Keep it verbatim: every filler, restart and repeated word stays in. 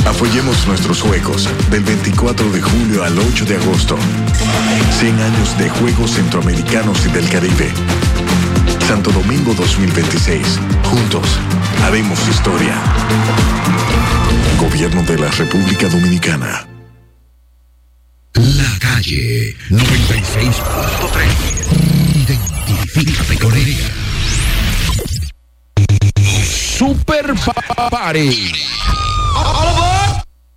Apoyemos nuestros juegos del veinticuatro de julio al ocho de agosto. cien años de Juegos Centroamericanos y del Caribe. Santo Domingo dos mil veintiséis. Juntos haremos historia. Gobierno de la República Dominicana. La Calle noventa y seis punto tres. Identifícate con ella. Super Party.